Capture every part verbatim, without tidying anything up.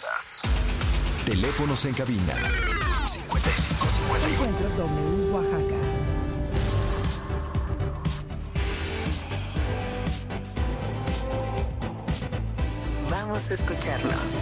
cosas. Teléfonos en cabina cincuenta y cinco cincuenta y uno. Encuentro W Oaxaca. Vamos a escucharnos.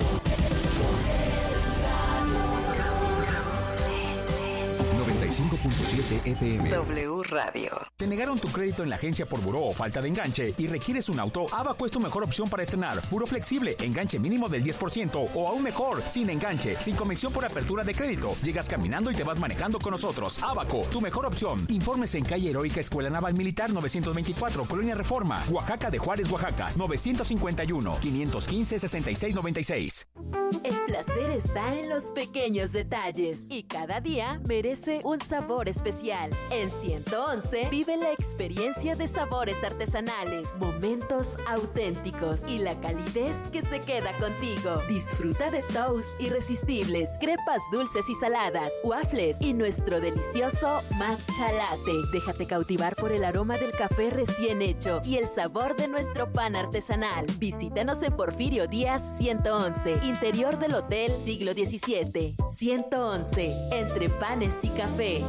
noventa y cinco punto siete F M. W Radio. ¿Te negaron tu crédito en la agencia por buró o falta de enganche y requieres un auto? Abaco es tu mejor opción para estrenar. Buró flexible, enganche mínimo del diez por ciento o aún mejor, sin enganche, sin comisión por apertura de crédito. Llegas caminando y te vas manejando con nosotros. Abaco, tu mejor opción. Informes en calle Heroica Escuela Naval Militar novecientos veinticuatro, Colonia Reforma, Oaxaca de Juárez, Oaxaca, novecientos cincuenta y uno, quinientos quince, sesenta y seis noventa y seis. El placer está en los pequeños detalles y cada día merece un sabor especial. En ciento once vive la experiencia de sabores artesanales, momentos auténticos y la calidez que se queda contigo. Disfruta de toast irresistibles, crepas dulces y saladas, waffles y nuestro delicioso matcha latte. Déjate cautivar por el aroma del café recién hecho y el sabor de nuestro pan artesanal. Visítanos en Porfirio Díaz ciento once, interior del Hotel Siglo diecisiete. ciento once, entre panes y café.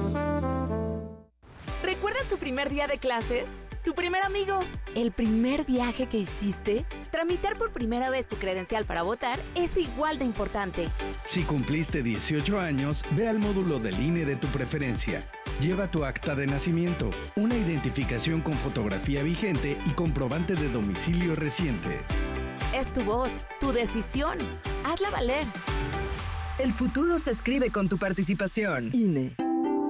¿Recuerdas tu primer día de clases? ¿Tu primer amigo? ¿El primer viaje que hiciste? Tramitar por primera vez tu credencial para votar es igual de importante. Si cumpliste dieciocho años, ve al módulo del I N E de tu preferencia. Lleva tu acta de nacimiento, una identificación con fotografía vigente y comprobante de domicilio reciente. Es tu voz, tu decisión. Hazla valer. El futuro se escribe con tu participación. I N E.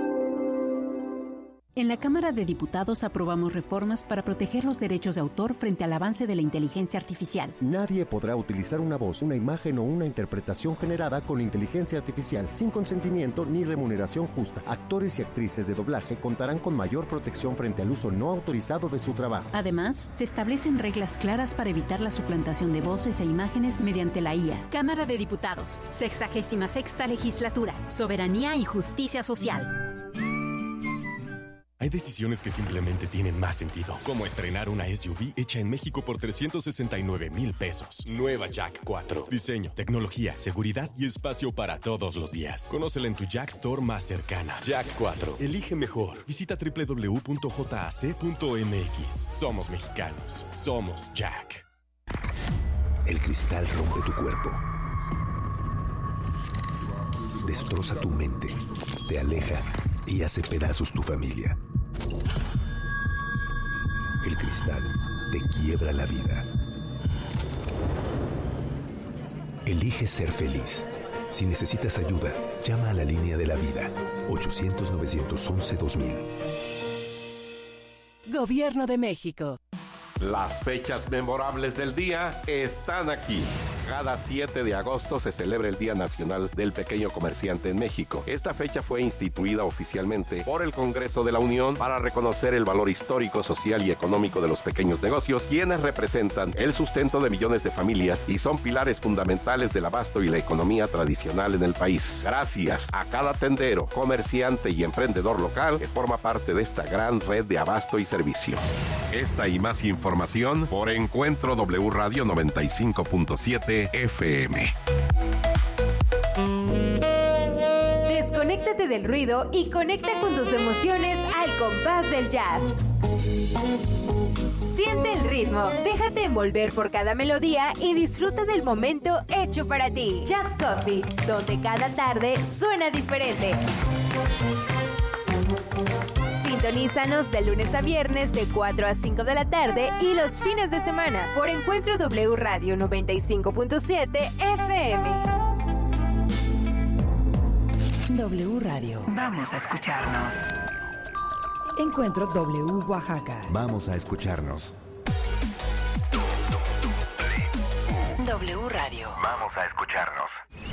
En la Cámara de Diputados aprobamos reformas para proteger los derechos de autor frente al avance de la inteligencia artificial. Nadie podrá utilizar una voz, una imagen o una interpretación generada con inteligencia artificial sin consentimiento ni remuneración justa. Actores y actrices de doblaje contarán con mayor protección frente al uso no autorizado de su trabajo. Además, se establecen reglas claras para evitar la suplantación de voces e imágenes mediante la I A. Cámara de Diputados, sexagésima sexta legislatura, soberanía y justicia social. Hay decisiones que simplemente tienen más sentido, como estrenar una S U V hecha en México por trescientos sesenta y nueve mil pesos. Nueva Jack cuatro. Diseño, tecnología, seguridad y espacio para todos los días. Conócela en tu Jack Store más cercana. Jack cuatro. Elige mejor. Visita doble u doble u doble u punto j a c punto m x. Somos mexicanos. Somos Jack. El cristal rompe tu cuerpo. Destroza tu mente. Te aleja y hace pedazos tu familia. El cristal te quiebra la vida. Elige ser feliz. Si necesitas ayuda, llama a la línea de la vida. ochocientos, novecientos once, dos mil. Gobierno de México. Las fechas memorables del día están aquí. Cada siete de agosto se celebra el Día Nacional del Pequeño Comerciante en México. Esta fecha fue instituida oficialmente por el Congreso de la Unión para reconocer el valor histórico, social y económico de los pequeños negocios, quienes representan el sustento de millones de familias y son pilares fundamentales del abasto y la economía tradicional en el país. Gracias a cada tendero, comerciante y emprendedor local que forma parte de esta gran red de abasto y servicio. Esta y más información por Encuentro W Radio noventa y cinco punto siete F M. Desconéctate del ruido y conecta con tus emociones al compás del jazz. Siente el ritmo, déjate envolver por cada melodía y disfruta del momento hecho para ti. Jazz Coffee, donde cada tarde suena diferente. Sintonízanos de lunes a viernes de cuatro a cinco de la tarde y los fines de semana por Encuentro W Radio noventa y cinco punto siete F M. W Radio. Vamos a escucharnos. Encuentro W Oaxaca. Vamos a escucharnos. W Radio. Vamos a escucharnos.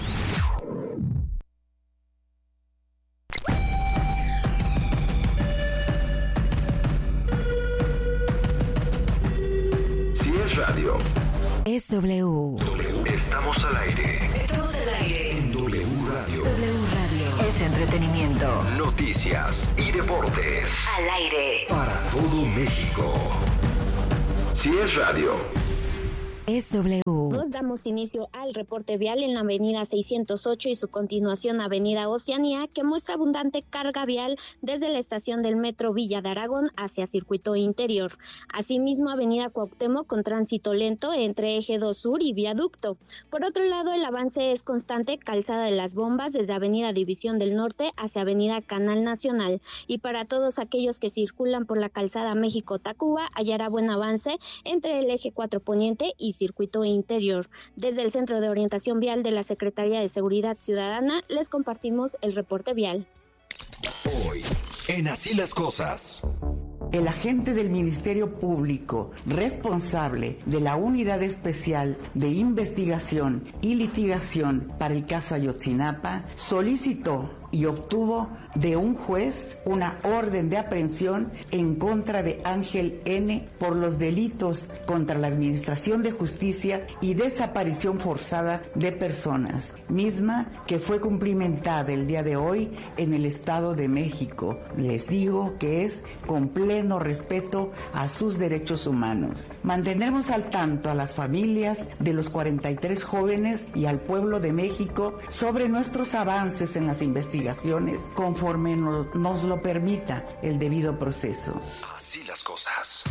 Si es radio, es W. W. Estamos al aire. Estamos al aire. En W Radio. W Radio. Es entretenimiento. Noticias y deportes. Al aire. Para todo México. Si es radio, Es W. Nos damos inicio al reporte vial en la avenida seiscientos ocho y su continuación avenida Oceanía, que muestra abundante carga vial desde la estación del metro Villa de Aragón hacia circuito interior. Asimismo, avenida Cuauhtémoc con tránsito lento entre eje dos sur y viaducto. Por otro lado, el avance es constante, calzada de las Bombas desde avenida División del Norte hacia avenida Canal Nacional. Y para todos aquellos que circulan por la calzada México-Tacuba, hallará buen avance entre el eje cuatro poniente y circuito interior. Desde el Centro de Orientación Vial de la Secretaría de Seguridad Ciudadana les compartimos el reporte vial. Hoy, en Así las Cosas. El agente del Ministerio Público responsable de la Unidad Especial de Investigación y Litigación para el caso Ayotzinapa solicitó y obtuvo de un juez una orden de aprehensión en contra de Ángel N. por los delitos contra la Administración de Justicia y desaparición forzada de personas, misma que fue cumplimentada el día de hoy en el Estado de México. Les digo que es con pleno respeto a sus derechos humanos. Mantendremos al tanto a las familias de los cuarenta y tres jóvenes y al pueblo de México sobre nuestros avances en las investigaciones conforme nos, nos lo permita el debido proceso. Así las cosas.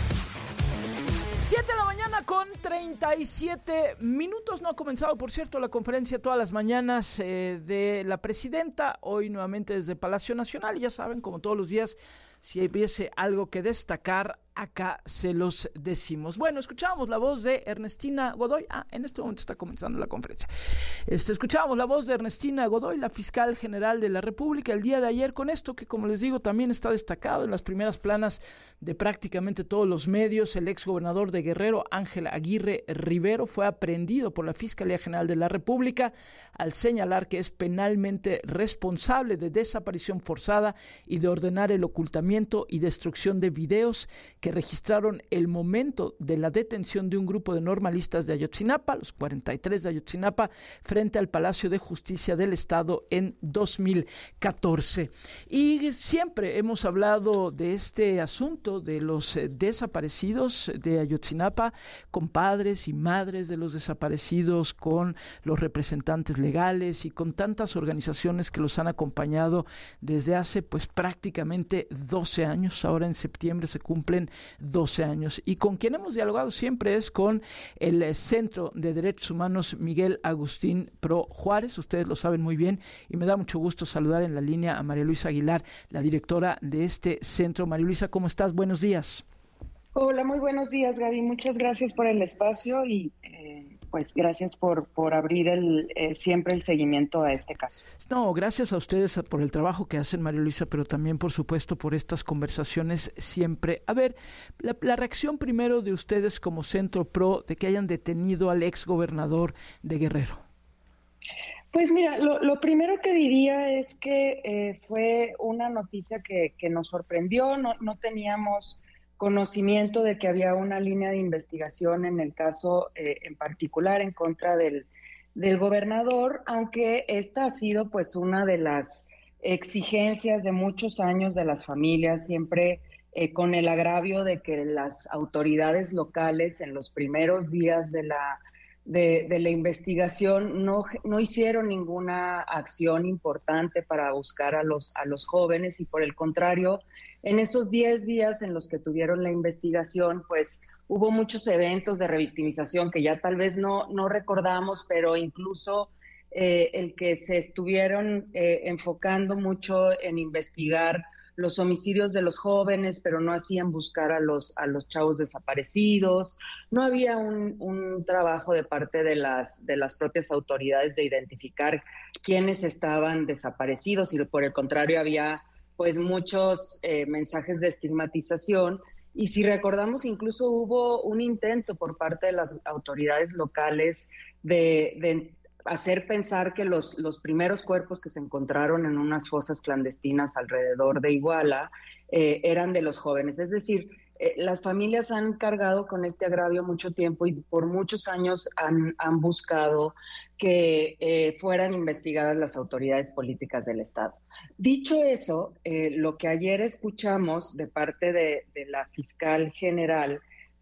siete de la mañana con treinta y siete minutos. No ha comenzado, por cierto, la conferencia todas las mañanas eh, de la presidenta. Hoy nuevamente desde Palacio Nacional. Ya saben, como todos los días, si hubiese algo que destacar, acá se los decimos. Bueno, escuchábamos la voz de Ernestina Godoy. Ah, en este momento está comenzando la conferencia. Este, escuchábamos la voz de Ernestina Godoy, la fiscal general de la República, el día de ayer, con esto que, como les digo, también está destacado en las primeras planas de prácticamente todos los medios. El exgobernador de Guerrero, Ángel Aguirre Rivero, fue aprehendido por la Fiscalía General de la República al señalar que es penalmente responsable de desaparición forzada y de ordenar el ocultamiento y destrucción de videos que registraron el momento de la detención de un grupo de normalistas de Ayotzinapa, los cuarenta y tres de Ayotzinapa, frente al Palacio de Justicia del Estado en dos mil catorce. Y siempre hemos hablado de este asunto de los eh, desaparecidos de Ayotzinapa, con padres y madres de los desaparecidos, con los representantes legales y con tantas organizaciones que los han acompañado desde hace pues prácticamente doce años. Ahora en septiembre se cumplen doce años, y con quien hemos dialogado siempre es con el Centro de Derechos Humanos Miguel Agustín Pro Juárez. Ustedes lo saben muy bien, y me da mucho gusto saludar en la línea a María Luisa Aguilar, la directora de este centro. María Luisa, ¿cómo estás? Buenos días. Hola, muy buenos días, Gaby. Muchas gracias por el espacio y eh, pues gracias por, por abrir el, eh, siempre el seguimiento a este caso. No, gracias a ustedes por el trabajo que hacen, María Luisa, pero también, por supuesto, por estas conversaciones siempre. A ver, la, la reacción primero de ustedes como Centro Pro de que hayan detenido al exgobernador de Guerrero. Pues mira, lo, lo primero que diría es que eh, fue una noticia que, que nos sorprendió. No, no teníamos conocimiento de que había una línea de investigación en el caso eh, en particular en contra del, del gobernador, aunque esta ha sido pues una de las exigencias de muchos años de las familias, siempre eh, con el agravio de que las autoridades locales en los primeros días de la, de, de la investigación no, no hicieron ninguna acción importante para buscar a los, a los jóvenes, y por el contrario, en esos diez días en los que tuvieron la investigación, pues hubo muchos eventos de revictimización que ya tal vez no, no recordamos, pero incluso eh, el que se estuvieron eh, enfocando mucho en investigar los homicidios de los jóvenes, pero no hacían buscar a los, a los chavos desaparecidos. No había un, un trabajo de parte de las, de las propias autoridades de identificar quiénes estaban desaparecidos, y por el contrario había pues muchos eh, mensajes de estigmatización. Y si recordamos, incluso hubo un intento por parte de las autoridades locales de, de hacer pensar que los, los primeros cuerpos que se encontraron en unas fosas clandestinas alrededor de Iguala eh, eran de los jóvenes. Es decir, eh, las familias han cargado con este agravio mucho tiempo y por muchos años han, han buscado que eh, fueran investigadas las autoridades políticas del Estado. Dicho eso, eh, lo que ayer escuchamos de parte de, de la fiscal general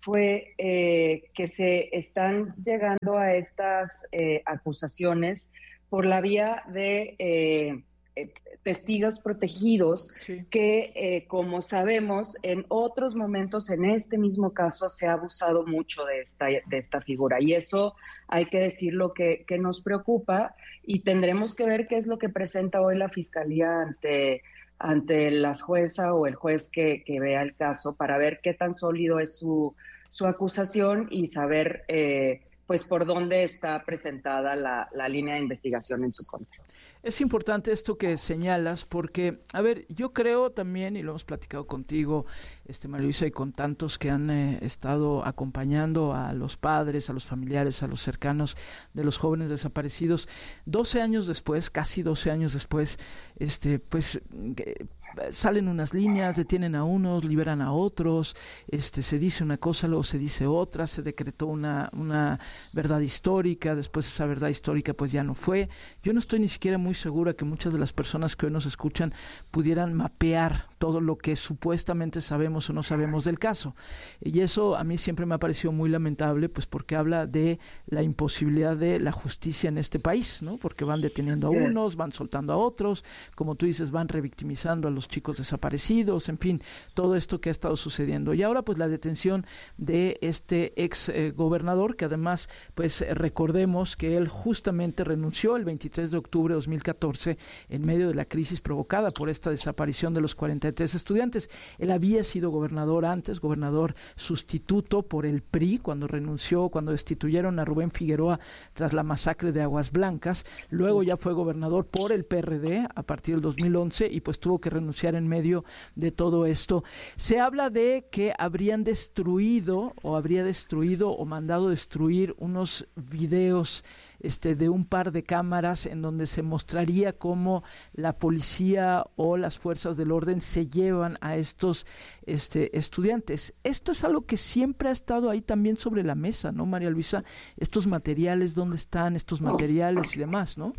fue eh, que se están llegando a estas eh, acusaciones por la vía de eh, eh, testigos protegidos, sí. que eh, como sabemos, en otros momentos, en este mismo caso, se ha abusado mucho de esta, de esta figura. Y eso hay que decirlo que, que nos preocupa, y tendremos que ver qué es lo que presenta hoy la Fiscalía ante, ante la jueza o el juez que, que vea el caso, para ver qué tan sólido es su, su acusación y saber eh, pues por dónde está presentada la, la línea de investigación en su contra. Es importante esto que señalas porque, a ver, yo creo también, y lo hemos platicado contigo, este, María Luisa, y con tantos que han eh, estado acompañando a los padres, a los familiares, a los cercanos de los jóvenes desaparecidos, doce años después, casi doce años después, este, pues... Eh, salen unas líneas, detienen a unos, liberan a otros, este, se dice una cosa, luego se dice otra, se decretó una, una verdad histórica, después esa verdad histórica pues ya no fue. Yo no estoy ni siquiera muy segura que muchas de las personas que hoy nos escuchan pudieran mapear todo lo que supuestamente sabemos o no sabemos del caso. Y eso a mí siempre me ha parecido muy lamentable, pues porque habla de la imposibilidad de la justicia en este país, ¿no? Porque van deteniendo a unos, van soltando a otros, como tú dices, van revictimizando a los chicos desaparecidos, en fin, todo esto que ha estado sucediendo. Y ahora pues la detención de este ex eh, gobernador, que además pues eh, recordemos que él justamente renunció el veintitrés de octubre de dos mil catorce en medio de la crisis provocada por esta desaparición de los cuarenta y tres estudiantes. Él había sido gobernador antes, gobernador sustituto por el P R I cuando renunció, cuando destituyeron a Rubén Figueroa tras la masacre de Aguas Blancas. Luego ya fue gobernador por el P R D a partir del dos mil once y pues tuvo que renunciar en medio de todo esto. Se habla de que habrían destruido o habría destruido o mandado destruir unos videos este, de un par de cámaras en donde se mostraría cómo la policía o las fuerzas del orden se llevan a estos este, estudiantes. Esto es algo que siempre ha estado ahí también sobre la mesa, ¿no, María Luisa? Estos materiales, ¿dónde están estos materiales y demás, no?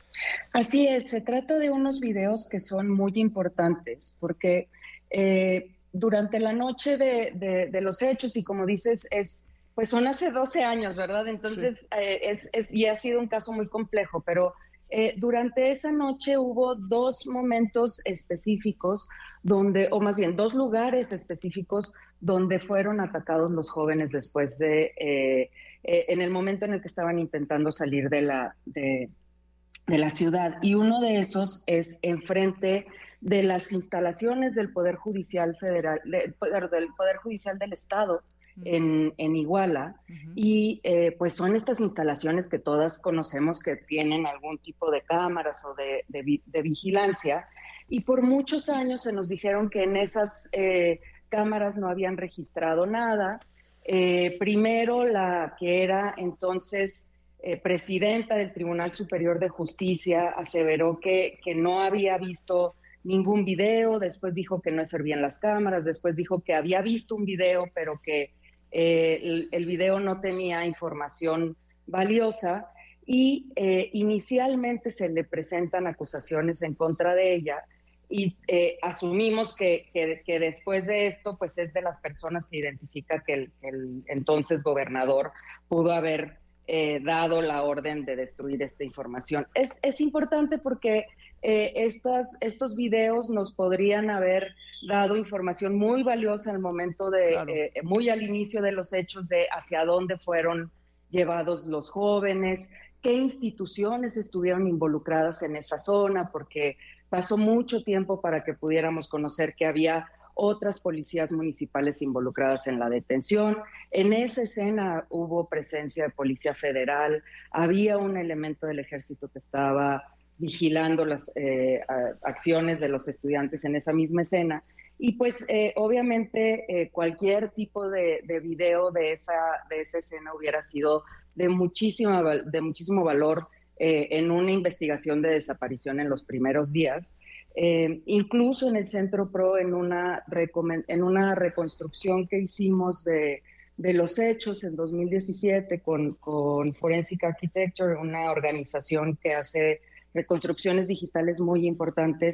Así es, se trata de unos videos que son muy importantes porque eh, durante la noche de, de, de los hechos, y como dices, es pues son hace doce años, ¿verdad? Entonces, sí. eh, es, es, y ha sido un caso muy complejo, pero eh, durante esa noche hubo dos momentos específicos donde, o más bien dos lugares específicos donde fueron atacados los jóvenes después de, eh, eh, en el momento en el que estaban intentando salir de la... De, de la ciudad, y uno de esos es enfrente de las instalaciones del Poder Judicial Federal, de, del Poder Judicial del Estado uh-huh. en, en Iguala, uh-huh. y eh, pues son estas instalaciones que todas conocemos que tienen algún tipo de cámaras o de, de, de vigilancia, y por muchos años se nos dijeron que en esas eh, cámaras no habían registrado nada. Eh, primero la que era entonces... Eh, presidenta del Tribunal Superior de Justicia aseveró que, que no había visto ningún video, después dijo que no servían las cámaras, después dijo que había visto un video, pero que eh, el, el video no tenía información valiosa, y eh, inicialmente se le presentan acusaciones en contra de ella, y eh, asumimos que, que, que después de esto pues es de las personas que identifica que el, el entonces gobernador pudo haber Eh, dado la orden de destruir esta información. Es, es importante porque eh, estas, estos videos nos podrían haber dado información muy valiosa al momento de, claro. eh, muy al inicio de los hechos, de hacia dónde fueron llevados los jóvenes, qué instituciones estuvieron involucradas en esa zona, porque pasó mucho tiempo para que pudiéramos conocer que había otras policías municipales involucradas en la detención. En esa escena hubo presencia de Policía Federal, había un elemento del ejército que estaba vigilando las eh, acciones de los estudiantes en esa misma escena, y pues eh, obviamente eh, cualquier tipo de, de video de esa, de esa escena hubiera sido de, muchísima, de muchísimo valor eh, en una investigación de desaparición en los primeros días. Eh, incluso en el Centro Pro, en una, en una reconstrucción que hicimos de, de los hechos en dos mil diecisiete con, con Forensic Architecture, una organización que hace reconstrucciones digitales muy importantes,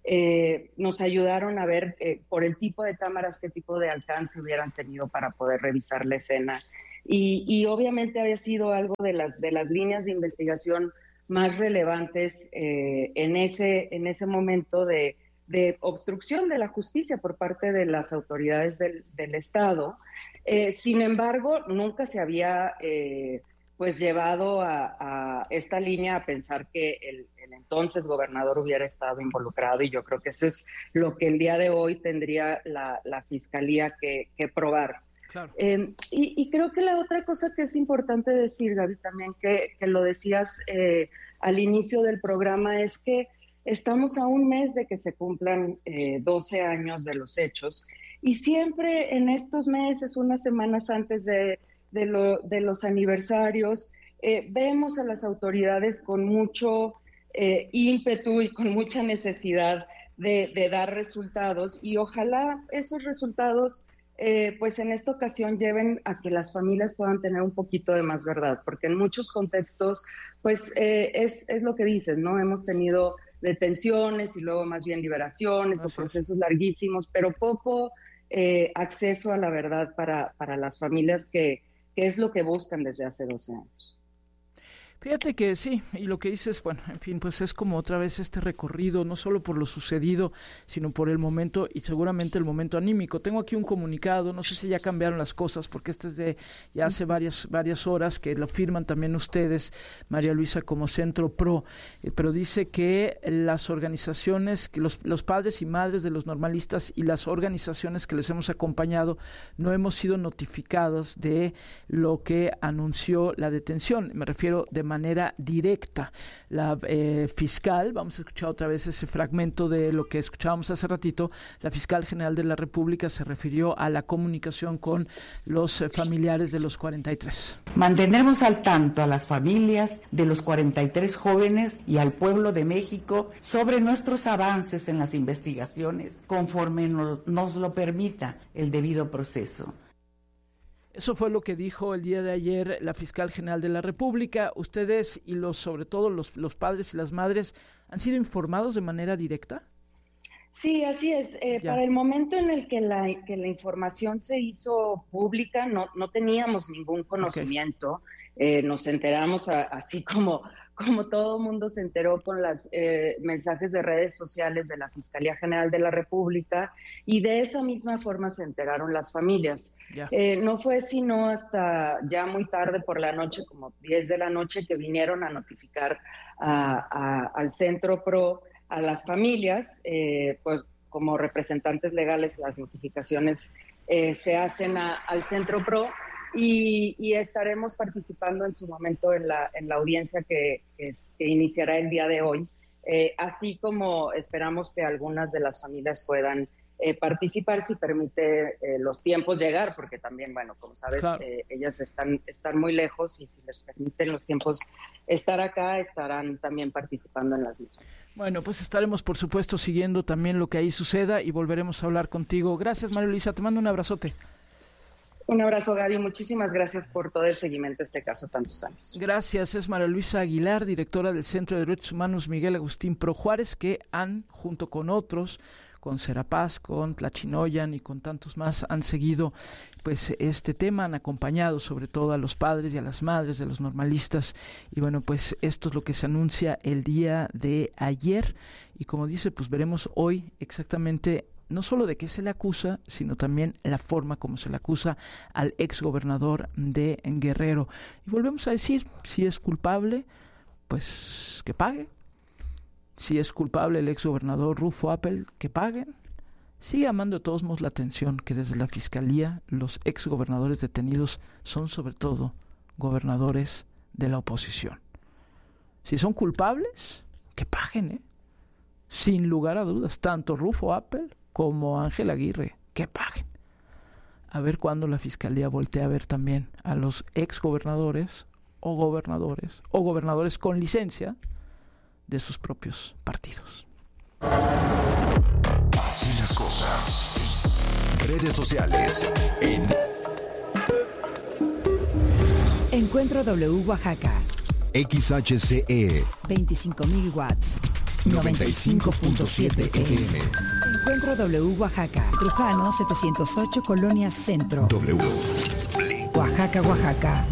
eh, nos ayudaron a ver eh, por el tipo de cámaras qué tipo de alcance hubieran tenido para poder revisar la escena. Y, y obviamente había sido algo de las, de las líneas de investigación más relevantes eh, en, ese, en ese momento de, de obstrucción de la justicia por parte de las autoridades del, del Estado. Eh, sin embargo, nunca se había eh, pues llevado a, a esta línea a pensar que el, el entonces gobernador hubiera estado involucrado, y yo creo que eso es lo que el día de hoy tendría la, la Fiscalía que, que probar. Claro. Eh, y, y creo que la otra cosa que es importante decir, Gaby, también que, que lo decías eh, al inicio del programa, es que estamos a un mes de que se cumplan eh, doce años de los hechos, y siempre en estos meses, unas semanas antes de, de, lo, de los aniversarios, eh, vemos a las autoridades con mucho eh, ímpetu y con mucha necesidad de, de dar resultados, y ojalá esos resultados Eh, pues en esta ocasión lleven a que las familias puedan tener un poquito de más verdad, porque en muchos contextos, pues eh, es, es lo que dices, ¿no? Hemos tenido detenciones y luego más bien liberaciones Así o procesos es. larguísimos, pero poco eh, acceso a la verdad para, para las familias, que, que es lo que buscan desde hace doce años. Fíjate que sí, y lo que dices, bueno, en fin, pues es como otra vez este recorrido, no solo por lo sucedido, sino por el momento y seguramente el momento anímico. Tengo aquí un comunicado, no sé si ya cambiaron las cosas, porque este es de ya hace varias varias horas, que lo firman también ustedes, María Luisa, como Centro Pro, eh, pero dice que las organizaciones, que los, los padres y madres de los normalistas y las organizaciones que les hemos acompañado no hemos sido notificados de lo que anunció la detención. Me refiero de manera directa. La eh, fiscal, vamos a escuchar otra vez ese fragmento de lo que escuchábamos hace ratito, la fiscal general de la República se refirió a la comunicación con los eh, familiares de los cuarenta y tres. Mantendremos al tanto a las familias de los cuarenta y tres jóvenes y al pueblo de México sobre nuestros avances en las investigaciones, conforme no, nos lo permita el debido proceso. Eso fue lo que dijo el día de ayer la fiscal general de la República. ¿Ustedes y los, sobre todo los, los padres y las madres, han sido informados de manera directa? Sí, así es. Eh, para el momento en el que la, que la información se hizo pública, no, no teníamos ningún conocimiento. Okay. Eh, nos enteramos a, así como, como todo el mundo se enteró con los eh, mensajes de redes sociales de la Fiscalía General de la República, y de esa misma forma se enteraron las familias. Eh, no fue sino hasta ya muy tarde por la noche, como diez de la noche, que vinieron a notificar a, a, al Centro Pro a las familias. Eh, pues como representantes legales las notificaciones eh, se hacen a, al Centro Pro, y, y estaremos participando en su momento en la, en la audiencia que, que, es, que iniciará el día de hoy, eh, así como esperamos que algunas de las familias puedan eh, participar si permite eh, los tiempos llegar, porque también, bueno, como sabes, claro. eh, ellas están, están muy lejos, y si les permiten los tiempos estar acá, estarán también participando en las mismas. Bueno, pues estaremos por supuesto siguiendo también lo que ahí suceda, y volveremos a hablar contigo. Gracias, María Luisa, te mando un abrazote. Un abrazo, Gaby. Muchísimas gracias por todo el seguimiento a este caso tantos años. Gracias. Es María Luisa Aguilar, directora del Centro de Derechos Humanos Miguel Agustín Pro Juárez, que han, junto con otros, con Serapaz, con Tlachinoyan y con tantos más, han seguido pues este tema, han acompañado sobre todo a los padres y a las madres de los normalistas, y bueno, pues esto es lo que se anuncia el día de ayer, y como dice, pues veremos hoy exactamente no solo de qué se le acusa, sino también la forma como se le acusa al exgobernador de Guerrero. Y volvemos a decir, si es culpable, pues que pague. Si es culpable el exgobernador Rufo Appel, que paguen. Sigue llamando de todos modos la atención que desde la Fiscalía los exgobernadores detenidos son sobre todo gobernadores de la oposición. Si son culpables, que paguen, ¿eh? Sin lugar a dudas, tanto Rufo Appel como Ángel Aguirre, que paguen. A ver cuándo la Fiscalía voltea a ver también a los exgobernadores o gobernadores o gobernadores con licencia de sus propios partidos. Así las cosas. Redes sociales en Encuentro W Oaxaca. X H C E veinticinco mil watts. noventa y cinco punto siete F M. Encuentro W Oaxaca. Trujano setecientos ocho, Colonia Centro. W. Oaxaca, Oaxaca.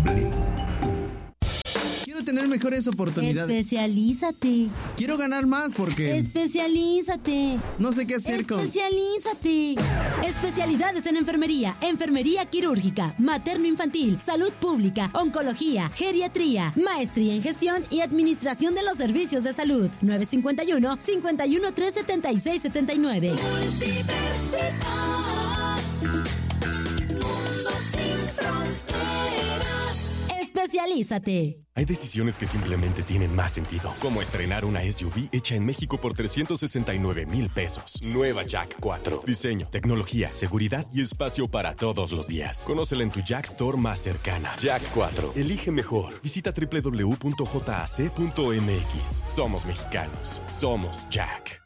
Quiero tener mejores oportunidades. Especialízate. Quiero ganar más porque... Especialízate. No sé qué hacer con... Especialízate. Especialidades en enfermería, enfermería quirúrgica, materno-infantil, salud pública, oncología, geriatría, maestría en gestión y administración de los servicios de salud. nueve cinco uno, cinco uno tres, siete seis siete nueve. Especialízate. Hay decisiones que simplemente tienen más sentido, como estrenar una S U V hecha en México por trescientos sesenta y nueve mil pesos. Nueva Jack cuatro. Diseño, tecnología, seguridad y espacio para todos los días. Conócela en tu Jack Store más cercana. Jack cuatro. Elige mejor. Visita doble u doble u doble u punto j a c punto m x. Somos mexicanos. Somos Jack.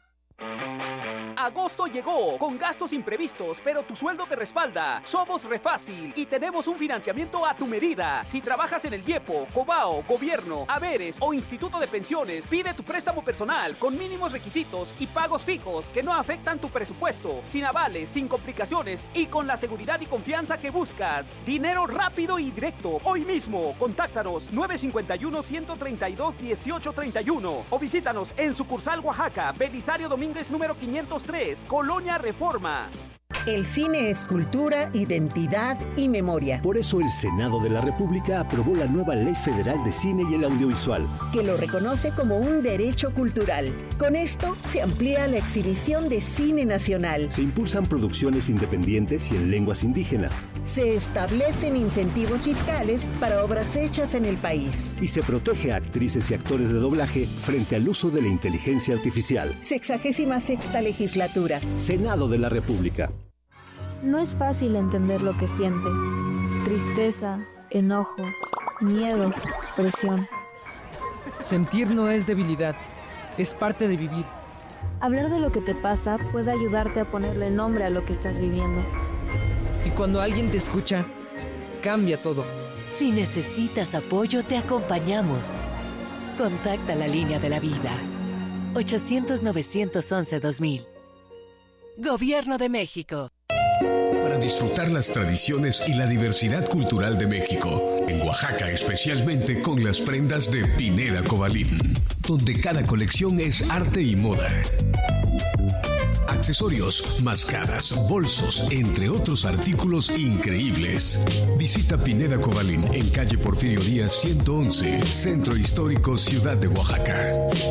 Agosto llegó con gastos imprevistos, pero tu sueldo te respalda. Somos Refácil y tenemos un financiamiento a tu medida. Si trabajas en el IEPO, Cobao, Gobierno, Haberes o Instituto de Pensiones, pide tu préstamo personal con mínimos requisitos y pagos fijos que no afectan tu presupuesto, sin avales, sin complicaciones y con la seguridad y confianza que buscas. Dinero rápido y directo. Hoy mismo, contáctanos nueve cinco uno, uno tres dos, uno ocho tres uno o visítanos en sucursal Oaxaca, Belisario Domínguez número quinientos tres, Colonia Reforma. El cine es cultura, identidad y memoria. Por eso el Senado de la República aprobó la nueva Ley Federal de Cine y el Audiovisual, que lo reconoce como un derecho cultural. Con esto se amplía la exhibición de cine nacional. Se impulsan producciones independientes y en lenguas indígenas. Se establecen incentivos fiscales para obras hechas en el país. Y se protege a actrices y actores de doblaje frente al uso de la inteligencia artificial. Sexagésima sexta legislatura. Senado de la República. No es fácil entender lo que sientes. Tristeza, enojo, miedo, presión. Sentir no es debilidad, es parte de vivir. Hablar de lo que te pasa puede ayudarte a ponerle nombre a lo que estás viviendo. Y cuando alguien te escucha, cambia todo. Si necesitas apoyo, te acompañamos. Contacta la línea de la vida. ochocientos, novecientos once, dos mil. Gobierno de México. Para disfrutar las tradiciones y la diversidad cultural de México, en Oaxaca especialmente con las prendas de Pineda Cobalín, donde cada colección es arte y moda. Accesorios, mascadas, bolsos, entre otros artículos increíbles. Visita Pineda Cobalín en calle Porfirio Díaz ciento once, Centro Histórico, Ciudad de Oaxaca.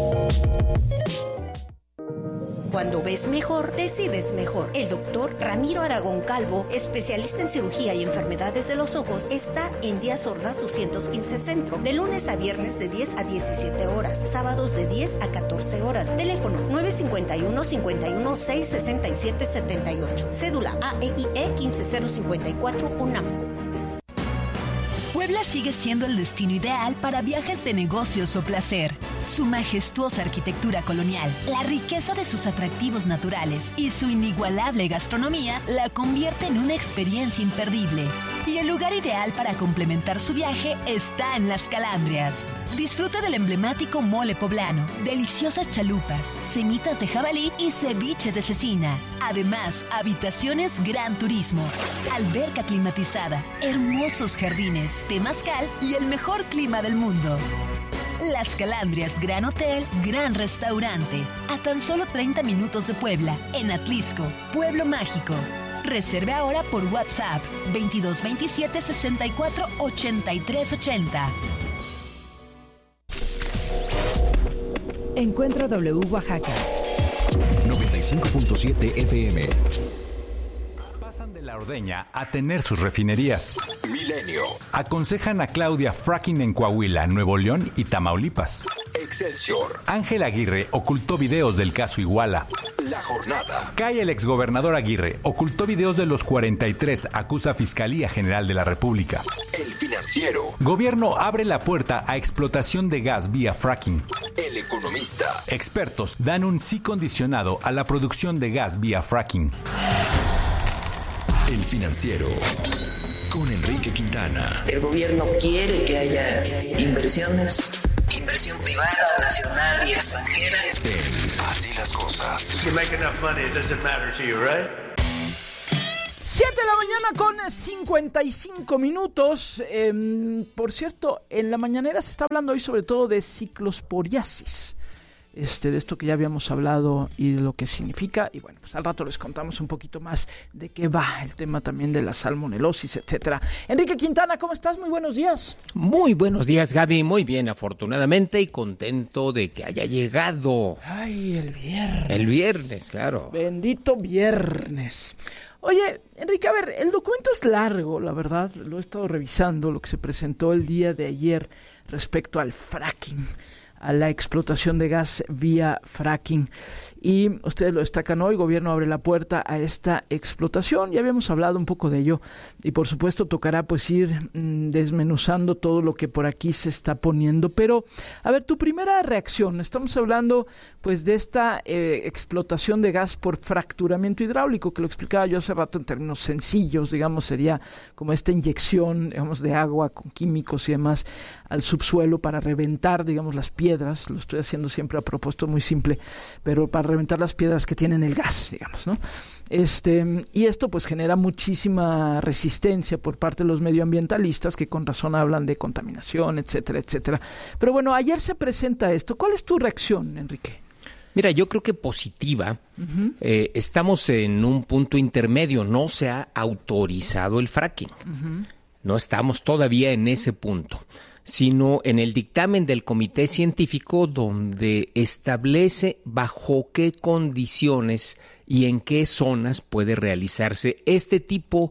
Cuando ves mejor, decides mejor. El doctor Ramiro Aragón Calvo, especialista en cirugía y enfermedades de los ojos, está en Díaz Ordaz doscientos quince Centro, de lunes a viernes de diez a diecisiete horas, sábados de diez a catorce horas. Teléfono nueve cinco uno, cinco uno seis, seis siete siete ocho. Cédula A E I E uno cinco cero cinco cuatro UNAM. Puebla sigue siendo el destino ideal para viajes de negocios o placer. Su majestuosa arquitectura colonial, la riqueza de sus atractivos naturales y su inigualable gastronomía la convierte en una experiencia imperdible. Y el lugar ideal para complementar su viaje está en Las Calandrias. Disfruta del emblemático mole poblano, deliciosas chalupas, semitas de jabalí y ceviche de cecina. Además, habitaciones Gran Turismo, alberca climatizada, hermosos jardines, temazcal y el mejor clima del mundo. Las Calandrias Gran Hotel, Gran Restaurante, a tan solo treinta minutos de Puebla, en Atlisco, Pueblo Mágico. Reserve ahora por WhatsApp veintidós veintisiete sesenta y cuatro ochenta y tres ochenta. Encuentro W Oaxaca. noventa y cinco punto siete F M. Pasan de la ordeña a tener sus refinerías. Milenio. Aconsejan a Claudia fracking en Coahuila, Nuevo León y Tamaulipas. Excelsior. Ángel Aguirre ocultó videos del caso Iguala. La jornada. Cae el exgobernador Aguirre, ocultó videos de los cuarenta y tres, acusa Fiscalía General de la República. El Financiero. Gobierno abre la puerta a explotación de gas vía fracking. El Economista. Expertos dan un sí condicionado a la producción de gas vía fracking. El Financiero. Con Enrique Quintana. El gobierno quiere que haya inversiones, Inversión privada, nacional y extranjera. Así las cosas. You make enough money, it doesn't matter to you, right? siete de la mañana con cincuenta y cinco minutos. Eh, por cierto, en la mañanera se está hablando hoy sobre todo de ciclosporiasis. Este, de esto que ya habíamos hablado y de lo que significa, y bueno, pues al rato les contamos un poquito más de qué va el tema también de la salmonelosis, etcétera. Enrique Quintana, ¿cómo estás? Muy buenos días. Muy buenos días, Gaby, muy bien, afortunadamente, y contento de que haya llegado. Ay, el viernes. El viernes, claro. Bendito viernes. Oye, Enrique, a ver, el documento es largo, la verdad, lo he estado revisando, lo que se presentó el día de ayer respecto al fracking, a la explotación de gas vía fracking. Y ustedes lo destacan hoy, el gobierno abre la puerta a esta explotación. Ya habíamos hablado un poco de ello y por supuesto tocará pues ir mmm, desmenuzando todo lo que por aquí se está poniendo. Pero, a ver, tu primera reacción. Estamos hablando pues de esta eh, explotación de gas por fracturamiento hidráulico, que lo explicaba yo hace rato en términos sencillos, digamos, sería como esta inyección, digamos, de agua con químicos y demás al subsuelo para reventar, digamos, las piedras. Lo estoy haciendo siempre a propósito, muy simple, pero para reventar las piedras que tienen el gas, digamos, ¿no? Este, y esto pues genera muchísima resistencia por parte de los medioambientalistas que con razón hablan de contaminación, etcétera, etcétera. Pero bueno, ayer se presenta esto. ¿Cuál es tu reacción, Enrique? Mira, yo creo que positiva. Uh-huh. Eh, estamos en un punto intermedio. No se ha autorizado el fracking. Uh-huh. No estamos todavía en ese punto, sino en el dictamen del comité científico donde establece bajo qué condiciones y en qué zonas puede realizarse este tipo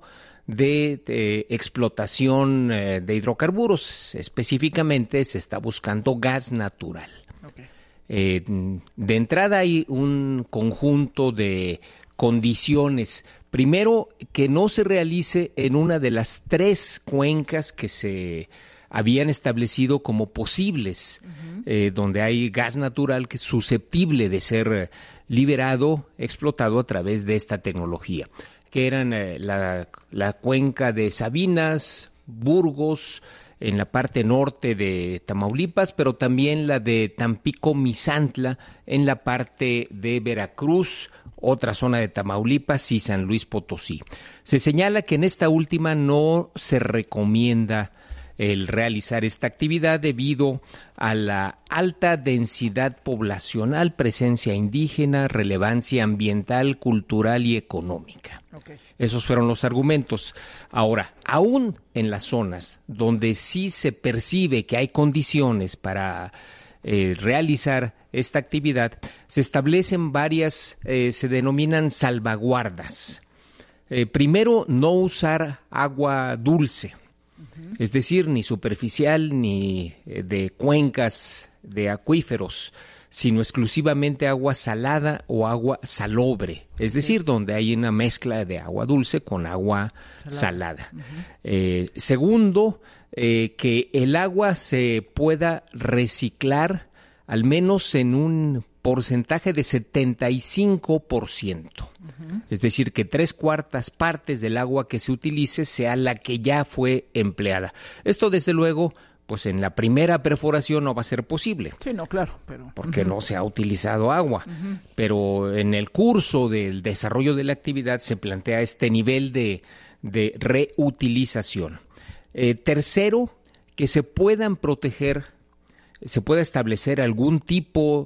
de, de explotación eh, de hidrocarburos. Específicamente se está buscando gas natural. Okay. Eh, de entrada hay un conjunto de condiciones. Primero, que no se realice en una de las tres cuencas que se habían establecido como posibles, uh-huh. eh, donde hay gas natural que es susceptible de ser liberado, explotado a través de esta tecnología, que eran eh, la, la cuenca de Sabinas, Burgos, en la parte norte de Tamaulipas, pero también la de Tampico-Misantla, en la parte de Veracruz, otra zona de Tamaulipas y San Luis Potosí. Se señala que en esta última no se recomienda el realizar esta actividad debido a la alta densidad poblacional, presencia indígena, relevancia ambiental, cultural y económica. Okay. Esos fueron los argumentos. Ahora, aún en las zonas donde sí se percibe que hay condiciones para eh, realizar esta actividad, se establecen varias, eh, se denominan salvaguardas. Eh, primero, no usar agua dulce. Es decir, ni superficial ni de cuencas de acuíferos, sino exclusivamente agua salada o agua salobre, es decir, donde hay una mezcla de agua dulce con agua salada. salada. Uh-huh. Eh, segundo, eh, que el agua se pueda reciclar al menos en un porcentaje de setenta y cinco por ciento. Uh-huh. Es decir, que tres cuartas partes del agua que se utilice sea la que ya fue empleada. Esto, desde luego, pues en la primera perforación no va a ser posible. Sí, no, claro. Pero... Porque uh-huh. no se ha utilizado agua. Uh-huh. Pero en el curso del desarrollo de la actividad se plantea este nivel de, de reutilización. Eh, tercero, que se puedan proteger, se pueda establecer algún tipo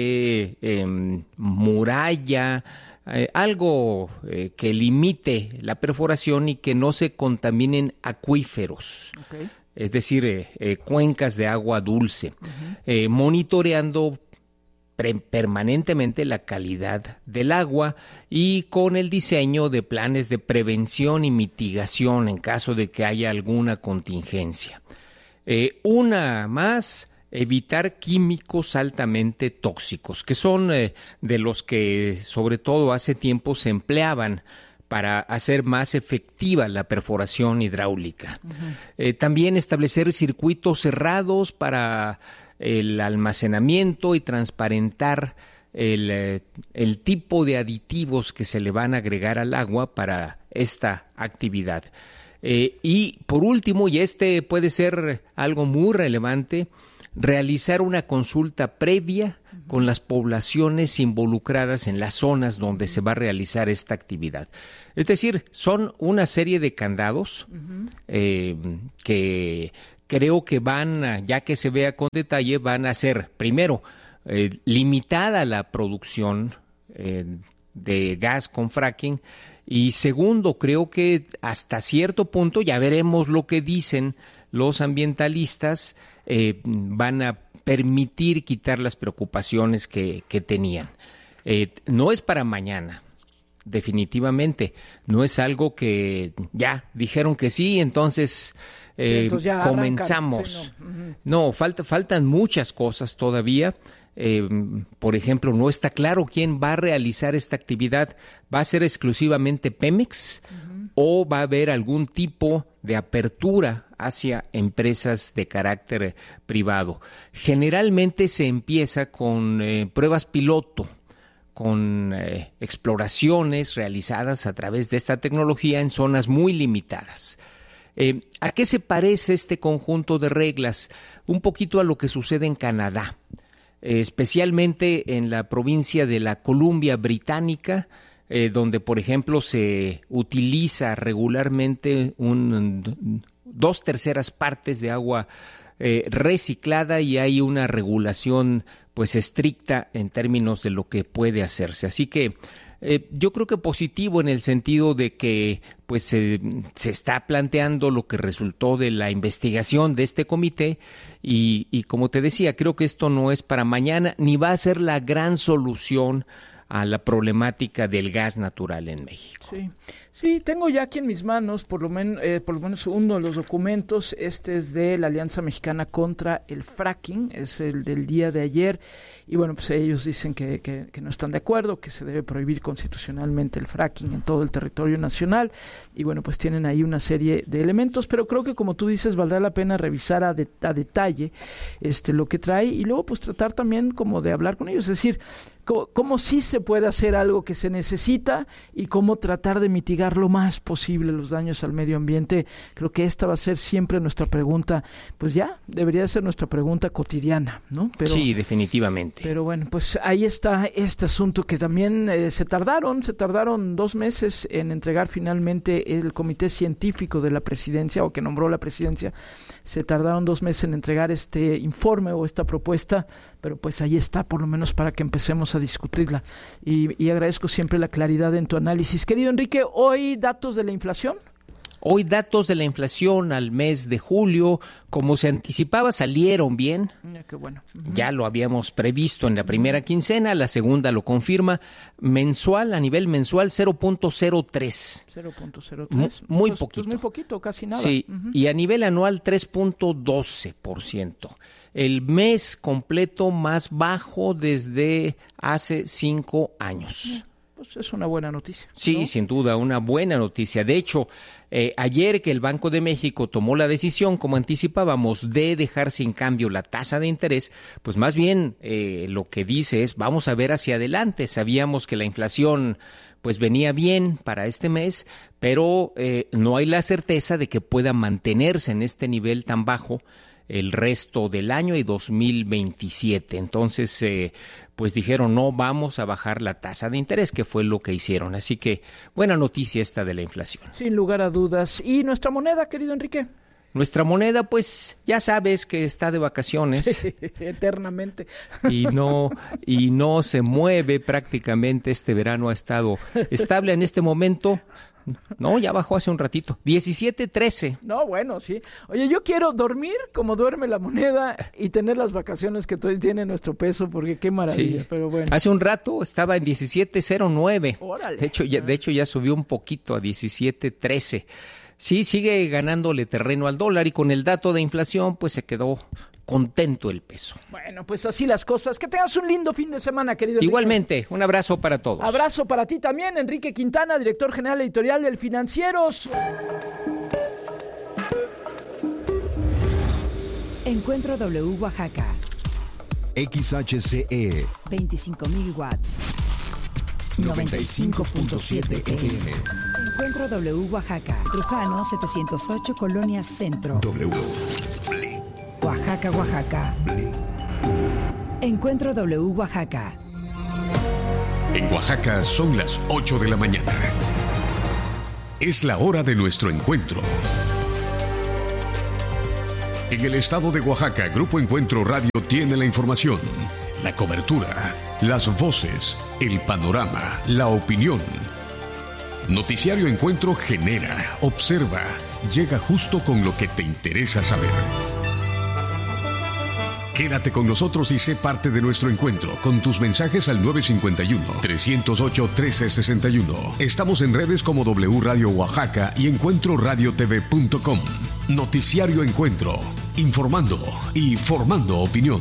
de eh, muralla, eh, algo eh, que limite la perforación y que no se contaminen acuíferos, okay. Es decir, eh, eh, cuencas de agua dulce, uh-huh. eh, monitoreando pre- permanentemente la calidad del agua y con el diseño de planes de prevención y mitigación en caso de que haya alguna contingencia. Eh, una más... evitar químicos altamente tóxicos, que son eh, de los que sobre todo hace tiempo se empleaban para hacer más efectiva la perforación hidráulica. Uh-huh. Eh, también establecer circuitos cerrados para el almacenamiento y transparentar el, el tipo de aditivos que se le van a agregar al agua para esta actividad. Eh, y por último, y este puede ser algo muy relevante, realizar una consulta previa con las poblaciones involucradas en las zonas donde se va a realizar esta actividad. Es decir, son una serie de candados uh-huh. eh, que creo que van, a, ya que se vea con detalle, van a ser, primero, eh, limitada la producción eh, de gas con fracking, y segundo, creo que hasta cierto punto, ya veremos lo que dicen los ambientalistas, eh, van a permitir quitar las preocupaciones que, que tenían. Eh, no es para mañana, definitivamente. No es algo que ya dijeron que sí, entonces, eh, sí, entonces ya comenzamos. Sí, no, uh-huh. no falta, faltan muchas cosas todavía. Eh, por ejemplo, no está claro quién va a realizar esta actividad. ¿Va a ser exclusivamente Pemex uh-huh. o va a haber algún tipo de apertura hacia empresas de carácter privado? Generalmente se empieza con eh, pruebas piloto, con eh, exploraciones realizadas a través de esta tecnología en zonas muy limitadas. Eh, ¿A qué se parece este conjunto de reglas? Un poquito a lo que sucede en Canadá, eh, especialmente en la provincia de la Columbia Británica, eh, donde, por ejemplo, se utiliza regularmente un, dos terceras partes de agua eh, reciclada, y hay una regulación pues estricta en términos de lo que puede hacerse. Así que eh, yo creo que positivo en el sentido de que pues se, se está planteando lo que resultó de la investigación de este comité, y, y como te decía, creo que esto no es para mañana ni va a ser la gran solución a la problemática del gas natural en México. Sí, sí, tengo ya aquí en mis manos por lo menos eh, por lo menos uno de los documentos. Este es de la Alianza Mexicana contra el Fracking, es el del día de ayer, y bueno, pues ellos dicen que, que, que no están de acuerdo, que se debe prohibir constitucionalmente el fracking en todo el territorio nacional, y bueno, pues tienen ahí una serie de elementos, pero creo que, como tú dices, valdrá la pena revisar a, de, a detalle este lo que trae, y luego pues tratar también como de hablar con ellos, es decir, cómo, cómo sí se puede hacer algo que se necesita y cómo tratar de mitigar lo más posible los daños al medio ambiente. Creo que esta va a ser siempre nuestra pregunta, pues ya debería ser nuestra pregunta cotidiana, ¿no? Pero, sí, definitivamente. Pero bueno, pues ahí está este asunto que también eh, se tardaron, se tardaron dos meses en entregar finalmente el comité científico de la presidencia, o que nombró la presidencia, se tardaron dos meses en entregar este informe o esta propuesta, pero pues ahí está, por lo menos para que empecemos a discutirla. Y, y agradezco siempre la claridad en tu análisis. Querido Enrique, hoy datos de la inflación. Hoy datos de la inflación al mes de julio, como se anticipaba, salieron bien. Ya, qué bueno. Uh-huh. Ya lo habíamos previsto en la primera quincena, la segunda lo confirma. Mensual, a nivel mensual, cero punto cero tres. cero punto cero tres. M- muy pues, poquito. Pues muy poquito, casi nada. Sí, uh-huh. Y a nivel anual, tres punto doce por ciento. El mes completo más bajo desde hace cinco años. Pues es una buena noticia, Sí, ¿no? Sin duda, una buena noticia. De hecho, eh, ayer que el Banco de México tomó la decisión, como anticipábamos, de dejar sin cambio la tasa de interés, pues más bien eh, lo que dice es, vamos a ver hacia adelante. Sabíamos que la inflación pues venía bien para este mes, pero eh, no hay la certeza de que pueda mantenerse en este nivel tan bajo el resto del año y dos mil veintisiete. Entonces, eh, pues dijeron, no vamos a bajar la tasa de interés, que fue lo que hicieron. Así que buena noticia esta de la inflación. Sin lugar a dudas. ¿Y nuestra moneda, querido Enrique? Nuestra moneda, pues ya sabes que está de vacaciones. Sí, eternamente. Y no, y no se mueve prácticamente. Este verano ha estado estable en este momento. No, ya bajó hace un ratito. diecisiete trece. No, bueno, sí. Oye, yo quiero dormir como duerme la moneda y tener las vacaciones que tiene nuestro peso, porque qué maravilla, sí. Pero bueno. Hace un rato estaba en diecisiete cero nueve. Órale. De hecho, ya, de hecho, ya subió un poquito a diecisiete trece. Sí, sigue ganándole terreno al dólar, y con el dato de inflación, pues se quedó contento el peso. Bueno, pues así las cosas. Que tengas un lindo fin de semana, querido Enrique. Igualmente, un abrazo para todos. Abrazo para ti también, Enrique Quintana, director general editorial del Financieros. Encuentro W Oaxaca. X H C E veinticinco mil watts. noventa y cinco punto siete F M. Encuentro W Oaxaca. Trujano setecientos ocho, Colonia Centro. W. Oaxaca. Oaxaca, Oaxaca. Encuentro W Oaxaca. En Oaxaca son las ocho de la mañana. Es la hora de nuestro encuentro. En el estado de Oaxaca, Grupo Encuentro Radio tiene la información, la cobertura, las voces, el panorama, la opinión. Noticiario Encuentro genera, observa, llega justo con lo que te interesa saber. Quédate con nosotros y sé parte de nuestro encuentro con tus mensajes al nueve cinco uno, tres cero ocho, uno tres seis uno. Estamos en redes como W Radio Oaxaca y encuentro radio t v punto com. Noticiario Encuentro, informando y formando opinión.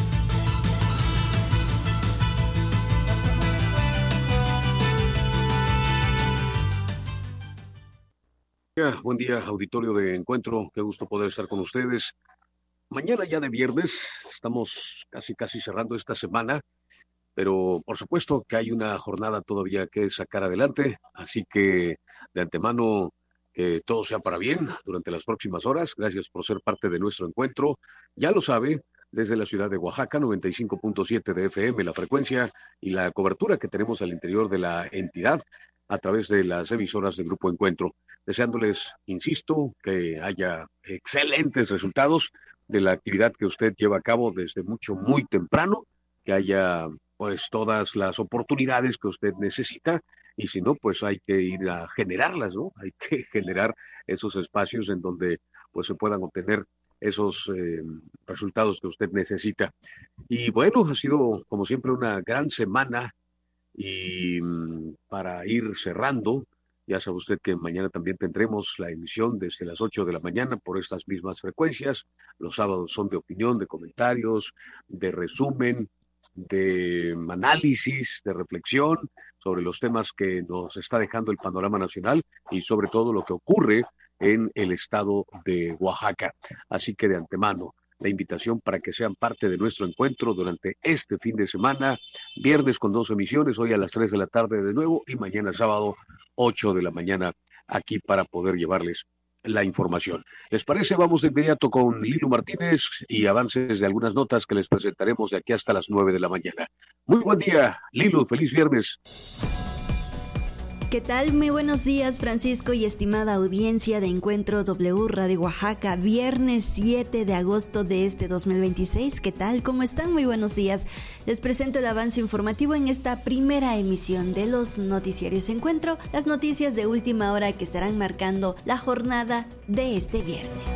Buen día, auditorio de Encuentro. Qué gusto poder estar con ustedes. Mañana ya de viernes, estamos casi casi cerrando esta semana, pero por supuesto que hay una jornada todavía que sacar adelante, así que de antemano que todo sea para bien durante las próximas horas. Gracias por ser parte de nuestro encuentro. Ya lo sabe, desde la ciudad de Oaxaca, noventa y cinco punto siete de F M, la frecuencia y la cobertura que tenemos al interior de la entidad a través de las emisoras del Grupo Encuentro. Deseándoles, insisto, que haya excelentes resultados de la actividad que usted lleva a cabo desde mucho, muy temprano, que haya pues todas las oportunidades que usted necesita, y si no, pues hay que ir a generarlas, ¿no? Hay que generar esos espacios en donde pues se puedan obtener esos eh, resultados que usted necesita. Y bueno, ha sido como siempre una gran semana, y mm, para ir cerrando, ya sabe usted que mañana también tendremos la emisión desde las ocho de la mañana por estas mismas frecuencias. Los sábados son de opinión, de comentarios, de resumen, de análisis, de reflexión sobre los temas que nos está dejando el panorama nacional y sobre todo lo que ocurre en el estado de Oaxaca. Así que de antemano, la invitación para que sean parte de nuestro encuentro durante este fin de semana, viernes con dos emisiones, hoy a las tres de la tarde de nuevo y mañana sábado ocho de la mañana aquí para poder llevarles la información. ¿Les parece? Vamos de inmediato con Lilu Martínez y avances de algunas notas que les presentaremos de aquí hasta las nueve de la mañana. Muy buen día, Lilu, feliz viernes. ¿Qué tal? Muy buenos días, Francisco y estimada audiencia de Encuentro W Radio Oaxaca, viernes siete de agosto de este dos mil veintiséis. ¿Qué tal? ¿Cómo están? Muy buenos días. Les presento el avance informativo en esta primera emisión de los noticiarios Encuentro, las noticias de última hora que estarán marcando la jornada de este viernes.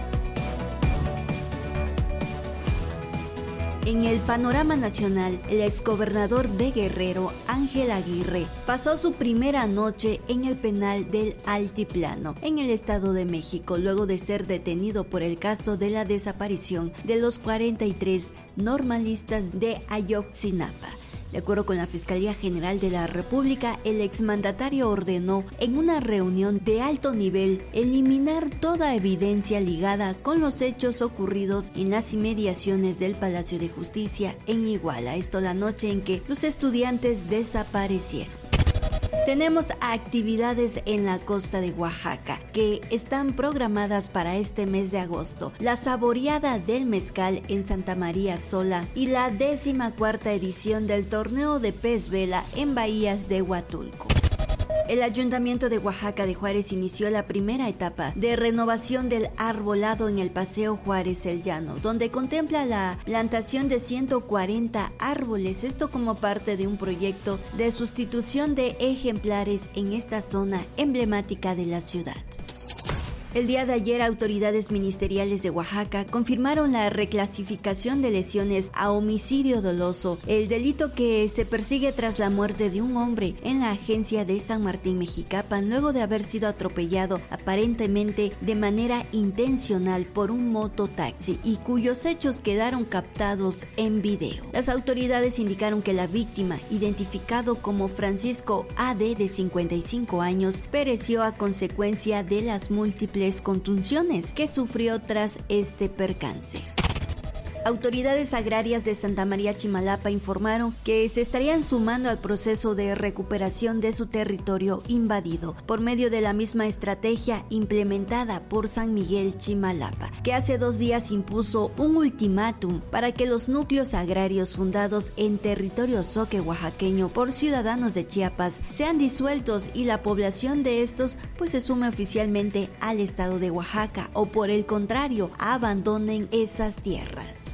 En el panorama nacional, el exgobernador de Guerrero, Ángel Aguirre, pasó su primera noche en el penal del Altiplano, en el Estado de México, luego de ser detenido por el caso de la desaparición de los cuarenta y tres normalistas de Ayotzinapa. De acuerdo con la Fiscalía General de la República, el exmandatario ordenó en una reunión de alto nivel eliminar toda evidencia ligada con los hechos ocurridos en las inmediaciones del Palacio de Justicia en Iguala, esto la noche en que los estudiantes desaparecieron. Tenemos actividades en la costa de Oaxaca que están programadas para este mes de agosto. La saboreada del mezcal en Santa María Sola y la décima cuarta edición del torneo de pez vela en Bahías de Huatulco. El Ayuntamiento de Oaxaca de Juárez inició la primera etapa de renovación del arbolado en el Paseo Juárez El Llano, donde contempla la plantación de ciento cuarenta árboles, esto como parte de un proyecto de sustitución de ejemplares en esta zona emblemática de la ciudad. El día de ayer, autoridades ministeriales de Oaxaca confirmaron la reclasificación de lesiones a homicidio doloso, el delito que se persigue tras la muerte de un hombre en la agencia de San Martín Mexicapan luego de haber sido atropellado aparentemente de manera intencional por un mototaxi y cuyos hechos quedaron captados en video. Las autoridades indicaron que la víctima, identificado como Francisco A D de cincuenta y cinco años, pereció a consecuencia de las múltiples contusiones que sufrió tras este percance. Autoridades agrarias de Santa María Chimalapa informaron que se estarían sumando al proceso de recuperación de su territorio invadido por medio de la misma estrategia implementada por San Miguel Chimalapa, que hace dos días impuso un ultimátum para que los núcleos agrarios fundados en territorio zoque oaxaqueño por ciudadanos de Chiapas sean disueltos y la población de estos pues se sume oficialmente al estado de Oaxaca o por el contrario abandonen esas tierras.